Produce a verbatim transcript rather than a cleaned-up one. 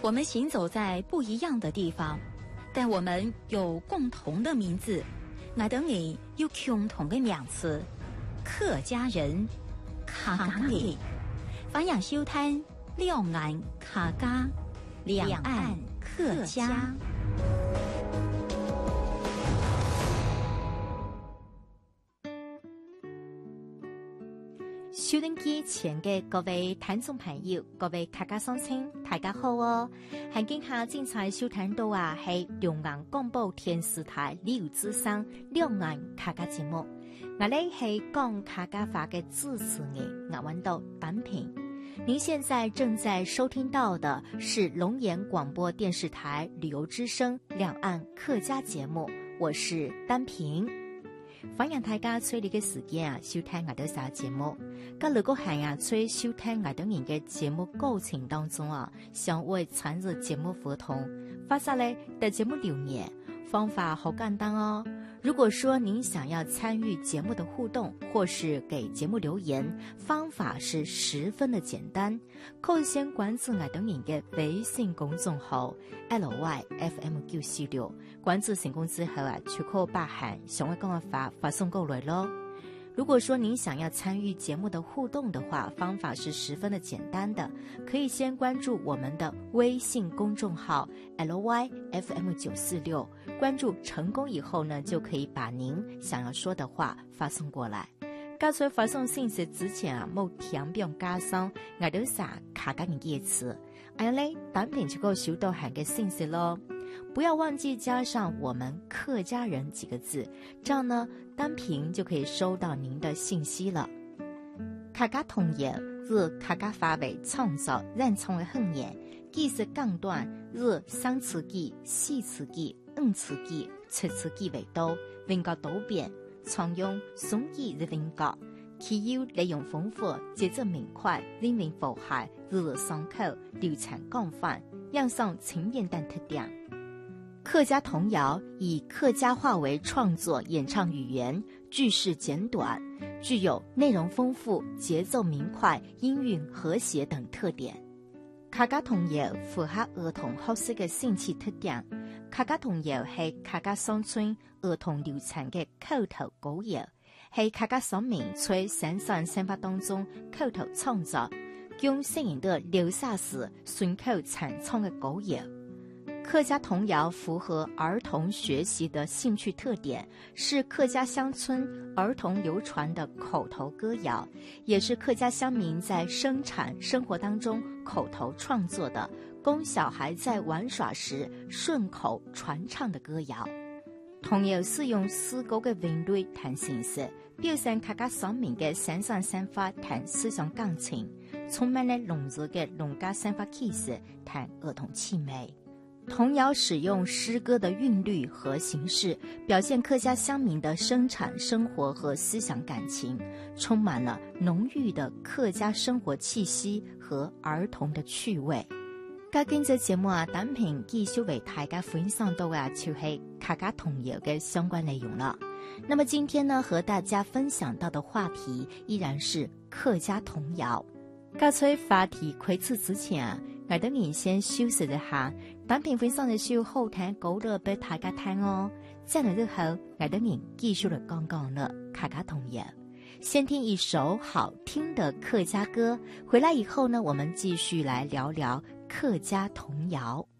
我们行走在不一样的地方，但我们有共同的名字。我等你有共同的名词，客家人，客家人。欢迎收聽兩岸客家，兩岸客家。 收音機前嘅各位聽眾朋友，各位客家鄉親，大家好哦！喺今下精彩收聽到啊，係中央廣播電視台劉志生兩岸客家節目。我哋係講客家話嘅主持人，我揾到單平。您現在正在收聽到的是龍岩廣播電視台旅遊之聲兩岸客家節目，我是單平。歡迎大家在呢個時間啊，收聽我哋嘅節目。咁如果係啊，在收聽我哋人嘅節目過程當中啊，想為參與節目活動，發送嚟的節目留言，方法好簡單哦。如果說您想要參與節目的互動，或是給節目留言，方法是十分的簡單。可以先關注我哋人嘅微信公眾號 L Y F M 九四六，關注成功之後啊，就可以把函想要講嘅法發送過來咯。如果說您想要參與節目的互動的話，方法是十分的簡單的，可以先關注我們的微信公眾號 L Y F M 九四六，關注成功以後呢，就可以把您想要說的話發送過來。剛才發送信息之前啊，冇填表加上我哋啥客家人嘅詞，哎呀咧，單憑就夠收到函嘅信息咯。不要忘記加上我們客家人幾個字，這樣呢，單憑就可以收到您的信息了。客家童謠是客家話為創作認創的語言，記是鋼段是三詞記、四詞記、五詞記、七詞記為多，文格多變，常用雙語的文格，其有內容豐富、節奏明快、人民符合、日日上口、流傳廣泛，樣上清簡單特點。客家童謠以客家話為創作演唱語言，句式簡短，具有內容豐富、節奏明快、音韻和諧等特點。客家童謠符合兒童學習嘅興趣特點。客家童謠係客家鄉村兒童流傳嘅口頭古謠，係客家鄉民在生產生活當中口頭創作，將聲音的流沙時順口傳唱嘅古謠。客家童謠符合兒童學習的興趣特點，是客家鄉村兒童流傳的口頭歌謠，也是客家鄉民在生產生活當中口頭創作的，供小孩在玩耍時順口傳唱的歌謠。童謠是用詩歌嘅韻律談形式，表現客家鄉民嘅生產生活談思想感情，充滿了濃熱嘅農家生活氣息談兒童氣味。童謠使用詩歌的韻律和形式，表現客家鄉民的生產生活和思想感情，充滿了濃郁的客家生活氣息和兒童的趣味。咁今集節目啊，單憑繼續為大家分享到啊，就係客家童謠嘅相關內容了。那麼今天呢，和大家分享到的話題依然是客家童謠。咁在話題開始之前啊，我等你先休息一下，單憑分享的時候後聽稿樂俾大家聽哦。這樣之後，我等你繼續嚟講講了客家童謠。先聽一首好聽的客家歌，回來以後呢，我們繼續來聊聊客家童謠。